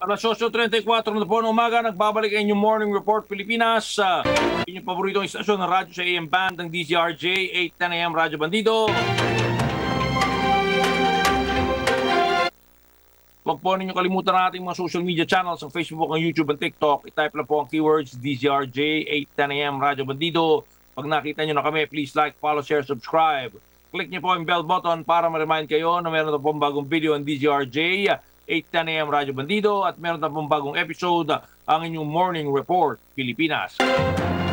Alas 8:34 na po ng umaga, nagbabalik ang inyong Morning Report Pilipinas sa inyong paboritong istasyon ng radyo sa AM band ng DZRJ, 8:10 AM Radyo Bandido. Huwag po ninyo kalimutan ang ating mga social media channels sa Facebook, ang YouTube, at TikTok. I-type lang po ang keywords DZRJ, 8:10 AM Radyo Bandido. Pag nakita nyo na kami, please like, follow, share, subscribe. Click nyo po ang bell button para ma-remind kayo na meron na pong bagong video ang DZRJ, 8:10 AM Radyo Bandido, at meron na pong bagong episode ang inyong Morning Report Pilipinas.